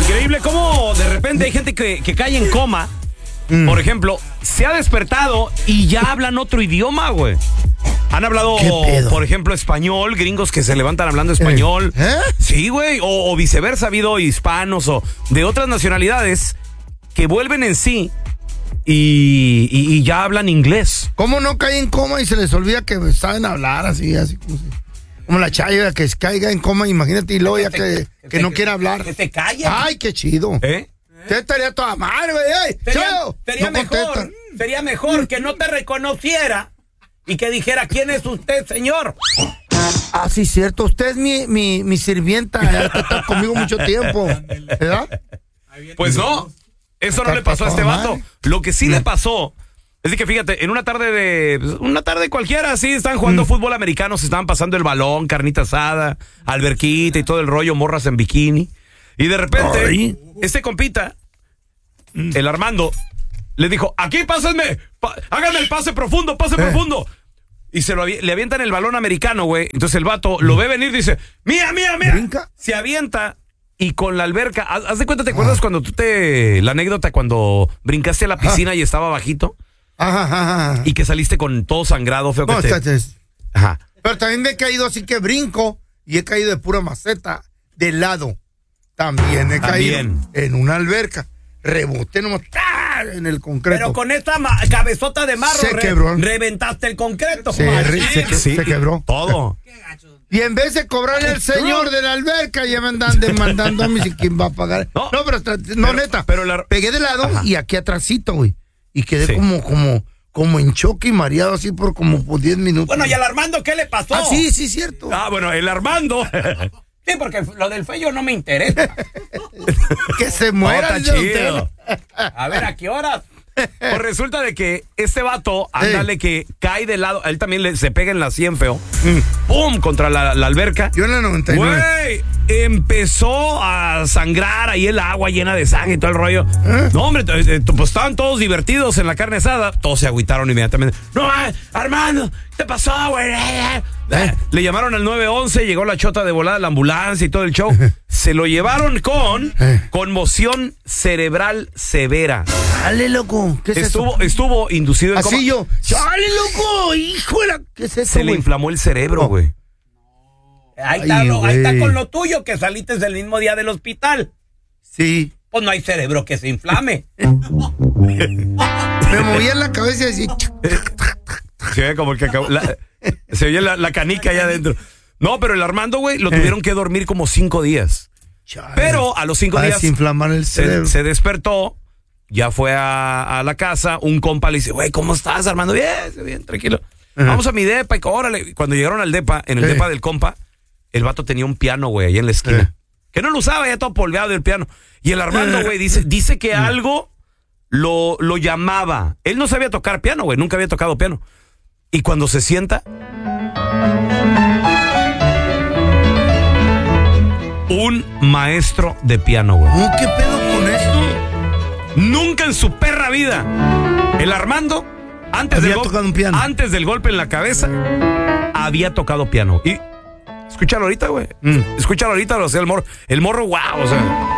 Increíble cómo de repente hay gente que cae en coma. Por ejemplo, se ha despertado y ya hablan otro idioma, güey. Han hablado, por ejemplo, español, gringos que se levantan hablando español. Sí, güey. O viceversa, ha habido hispanos o de otras nacionalidades que vuelven en sí y ya hablan inglés. ¿Cómo no caen en coma y se les olvida que saben hablar así como la Chayo que caiga en coma, imagínate, y luego ya que no quiere hablar? Que te calla. Ay, qué chido. Usted estaría toda madre, güey. Sería mejor que no te reconociera y que dijera, ¿quién es usted, señor? Ah, sí, cierto. Usted es mi sirvienta. Ya está conmigo mucho tiempo. ¿Verdad? Pues no. Eso no le pasó a este vato. Lo que sí le pasó es que, fíjate, en una tarde cualquiera, sí, estaban jugando fútbol americano, se estaban pasando el balón, carnita asada, alberquita y todo el rollo, morras en bikini. Y de repente, este compita, el Armando, le dijo, aquí pásenme, háganme el pase profundo. Y le avientan el balón americano, güey. Entonces el vato lo ve venir y dice, mía. ¿Brinca? Se avienta y con la alberca, haz de cuenta, ¿te acuerdas cuando la anécdota cuando brincaste a la piscina y estaba bajito? Ajá. Y que saliste con todo sangrado, feo que Ajá. Pero también me he caído así que brinco y he caído de pura maceta, de lado. También he caído en una alberca. Reboté nomás en el concreto. Pero con esta cabezota de marro se quebró. Reventaste el concreto. Se quebró. Todo. Y en vez de cobrarle al señor de la alberca, ya me andan demandando a mí si quién va a pagar. No, neta. Pero pegué de lado y aquí atrásito, güey. Y quedé como en choque y mareado así por 10 minutos. Bueno, ¿y al Armando qué le pasó? Ah, sí, cierto. Bueno, el Armando. Sí, porque lo del Feyo no me interesa. Que se muera. Está chido. A ver, ¿a qué horas? Pues resulta de que este vato, ándale, que cae de lado, a él también se pega en la 100, feo. ¡Pum! Contra la alberca. Yo en la 99. Güey, empezó a sangrar ahí el agua llena de sangre y todo el rollo. No, hombre, pues estaban todos divertidos en la carne asada. Todos se agüitaron inmediatamente. No, Armando, ¿qué pasó, güey? Le llamaron al 911, llegó la chota de volada, la ambulancia y todo el show. Se lo llevaron con conmoción cerebral severa. Dale, loco. ¿Qué es eso? Estuvo inducido en coma. Así yo. ¡Dale, loco! ¡Híjole! ¿Qué es eso, Se le inflamó el cerebro, güey. Ahí está con lo tuyo, que saliste el mismo día del hospital. Sí. Pues no hay cerebro que se inflame. Me movía en la cabeza y así. Sí, como que se oye la canica allá adentro. No, pero el Armando, güey, lo tuvieron que dormir como 5 días. Chale. Pero a los 5 días desinflamar el cerebro. Se despertó, ya fue a la casa, un compa le dice, güey, ¿cómo estás, Armando? Bien, tranquilo. Vamos a mi depa, y órale. Cuando llegaron al depa, en el depa del compa, el vato tenía un piano, güey, ahí en la esquina. Que no lo usaba, ya todo polveado el piano. Y el Armando, güey, dice que algo lo llamaba. Él no sabía tocar piano, güey, nunca había tocado piano. Y cuando se sienta, un maestro de piano, güey. ¿Qué pedo con eso? Nunca en su perra vida el Armando, antes del golpe en la cabeza, había tocado piano. Y escúchalo ahorita, güey. Escúchalo ahorita, o sea, el morro, wow, o sea,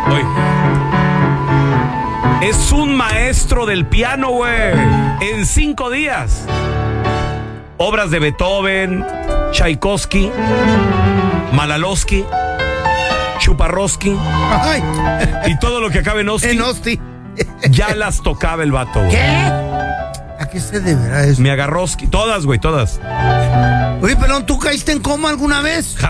oye. Es un maestro del piano, güey. En 5 días. Obras de Beethoven, Tchaikovsky, Malalowski, Chuparrosky y todo lo que acabe en Osti. Ya las tocaba el vato, güey. ¿Qué? ¿A qué se deberá eso? Me agarró todas, güey, todas. Oye, pelón, ¿tú caíste en coma alguna vez?